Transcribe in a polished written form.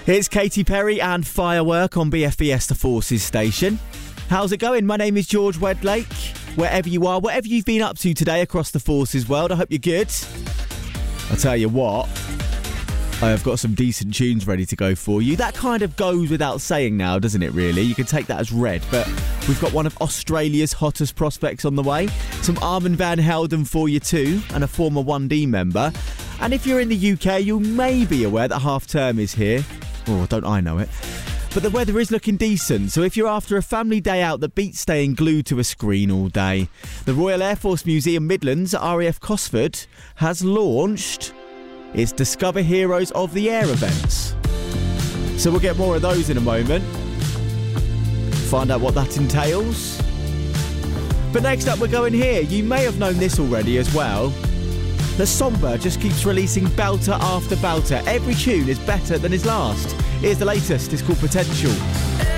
Here's Katy Perry and Firework on BFBS The Forces station. How's it going? My name is George Wedlake. Wherever you are, whatever you've been up to today across the Forces world, I hope you're good. I'll tell you what, I have got some decent tunes ready to go for you. That kind of goes without saying now, doesn't it, really? You can take that as read, but we've got one of Australia's hottest prospects on the way. Some Armand van Helden for you too, and a former 1D member. And if you're in the UK, you may be aware that half term is here. Oh, don't I know it. But the weather is looking decent, so if you're after a family day out that beats staying glued to a screen all day, the Royal Air Force Museum Midlands at RAF Cosford has launched its Discover Heroes of the Air events. So we'll get more of those in a moment. Find out what that entails. But next up we're going here. You may have known this already as well. The Songbird just keeps releasing belter after belter. Every tune is better than his last. Here's the latest. It's called Potential.